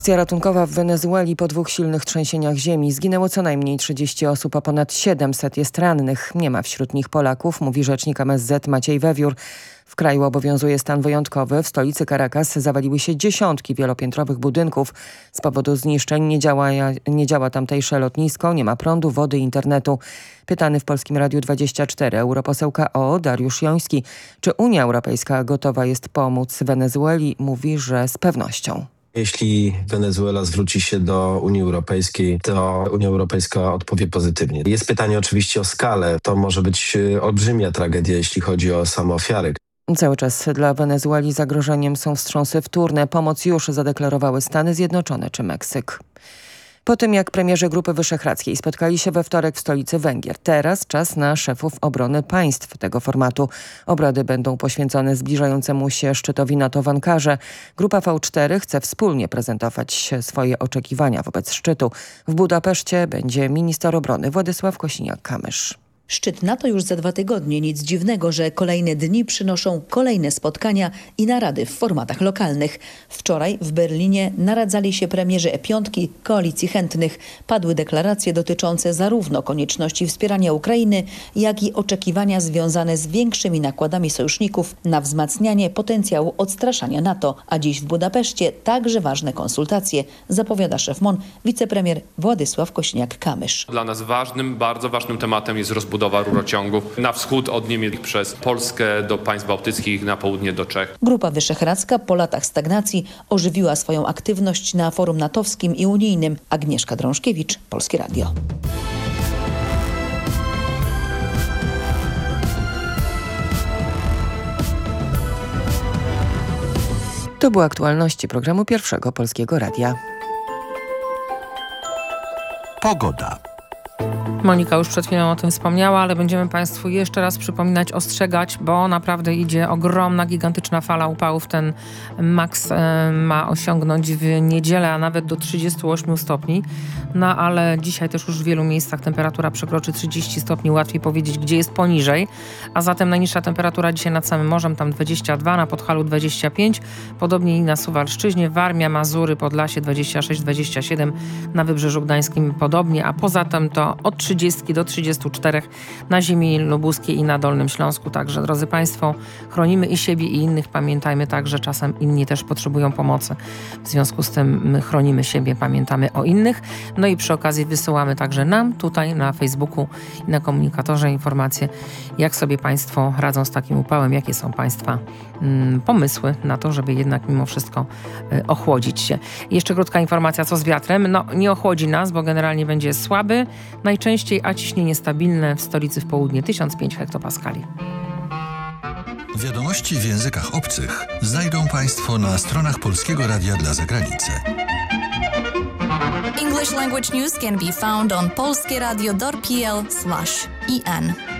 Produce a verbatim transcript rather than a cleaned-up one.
Akcja ratunkowa w Wenezueli po dwóch silnych trzęsieniach ziemi. Zginęło co najmniej trzydzieści osób, a ponad siedemset jest rannych. Nie ma wśród nich Polaków, mówi rzecznik M S Z Maciej Wewiór. W kraju obowiązuje stan wyjątkowy. W stolicy Caracas zawaliły się dziesiątki wielopiętrowych budynków. Z powodu zniszczeń nie działa, nie działa tamtejsze lotnisko, nie ma prądu, wody, internetu. Pytany w Polskim Radiu dwadzieścia cztery europoseł K O Dariusz Joński, czy Unia Europejska gotowa jest pomóc Wenezueli, mówi, że z pewnością. Jeśli Wenezuela zwróci się do Unii Europejskiej, to Unia Europejska odpowie pozytywnie. Jest pytanie oczywiście o skalę. To może być olbrzymia tragedia, jeśli chodzi o same ofiary. Cały czas dla Wenezueli zagrożeniem są wstrząsy wtórne. Pomoc już zadeklarowały Stany Zjednoczone czy Meksyk. Po tym, jak premierzy Grupy Wyszehradzkiej spotkali się we wtorek w stolicy Węgier, teraz czas na szefów obrony państw tego formatu. Obrady będą poświęcone zbliżającemu się szczytowi NATO w Ankarze. Grupa V cztery chce wspólnie prezentować swoje oczekiwania wobec szczytu. W Budapeszcie będzie minister obrony Władysław Kosiniak-Kamysz. Szczyt NATO już za dwa tygodnie. Nic dziwnego, że kolejne dni przynoszą kolejne spotkania i narady w formatach lokalnych. Wczoraj w Berlinie naradzali się premierzy E pięć, koalicji chętnych. Padły deklaracje dotyczące zarówno konieczności wspierania Ukrainy, jak i oczekiwania związane z większymi nakładami sojuszników na wzmacnianie potencjału odstraszania NATO. A dziś w Budapeszcie także ważne konsultacje, zapowiada szef M O N, wicepremier Władysław Kosiniak-Kamysz. Dla nas ważnym, bardzo ważnym tematem jest rozbudowa rurociągów na wschód od Niemiec przez Polskę do państw bałtyckich, na południe do Czech. Grupa Wyszehradzka po latach stagnacji ożywiła swoją aktywność na forum natowskim i unijnym. Agnieszka Drążkiewicz, Polskie Radio. To były aktualności programu Pierwszego Polskiego Radia. Pogoda. Monika już przed chwilą o tym wspomniała, ale będziemy Państwu jeszcze raz przypominać, ostrzegać, bo naprawdę idzie ogromna, gigantyczna fala upałów. Ten maks e, ma osiągnąć w niedzielę, a nawet do trzydziestu ośmiu stopni. No ale dzisiaj też już w wielu miejscach temperatura przekroczy trzydzieści stopni. Łatwiej powiedzieć, gdzie jest poniżej. A zatem najniższa temperatura dzisiaj nad samym morzem, tam dwadzieścia dwa, na Podhalu dwadzieścia pięć. Podobnie i na Suwalszczyźnie, Warmia, Mazury, Podlasie dwadzieścia sześć dwadzieścia siedem, na Wybrzeżu Gdańskim podobnie. A poza tym to od trzydziestu do trzydziestu czterech na ziemi lubuskiej i na Dolnym Śląsku. Także, drodzy Państwo, chronimy i siebie, i innych. Pamiętajmy tak, że czasem inni też potrzebują pomocy. W związku z tym my chronimy siebie, pamiętamy o innych. No i przy okazji wysyłamy także nam tutaj na Facebooku i na komunikatorze informacje, jak sobie Państwo radzą z takim upałem, jakie są Państwa mm, pomysły na to, żeby jednak mimo wszystko y, ochłodzić się. I jeszcze krótka informacja, co z wiatrem. No, nie ochłodzi nas, bo generalnie będzie słaby, najczęściej, a ciśnienie stabilne, w stolicy w południe tysiąc pięć hektopaskali. Wiadomości w językach obcych znajdą Państwo na stronach Polskiego Radia dla Zagranicy. English language news can be found on polskieradio dot p l slash e n.